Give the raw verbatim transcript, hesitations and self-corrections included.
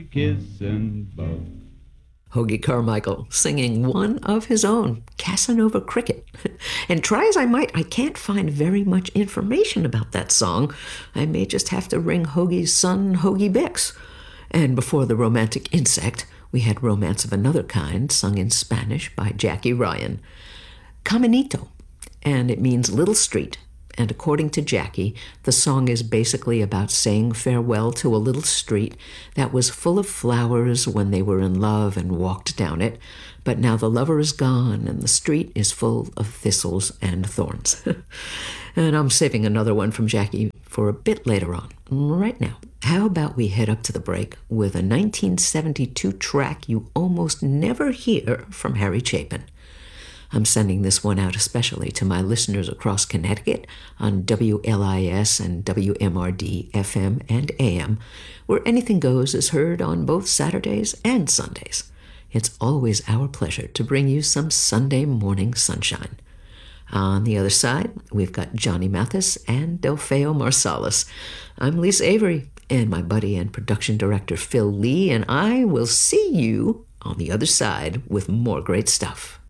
Kiss and bug. Hoagy Carmichael singing one of his own, Casanova Cricket. And try as I might, I can't find very much information about that song. I may just have to ring Hoagie's son, Hoagie Bix. And before The Romantic Insect, we had Romance of Another Kind, sung in Spanish by Jackie Ryan. Caminito, and it means little street. And according to Jackie, the song is basically about saying farewell to a little street that was full of flowers when they were in love and walked down it, but now the lover is gone and the street is full of thistles and thorns. And I'm saving another one from Jackie for a bit later on. Right now, how about we head up to the break with a nineteen seventy-two track you almost never hear from Harry Chapin. I'm sending this one out especially to my listeners across Connecticut on W L I S and W M R D F M and A M, where Anything Goes is heard on both Saturdays and Sundays. It's always our pleasure to bring you some Sunday morning sunshine. On the other side, we've got Johnny Mathis and Delfeo Marsalis. I'm Lisa Avery, and my buddy and production director Phil Lee, and I will see you on the other side with more great stuff.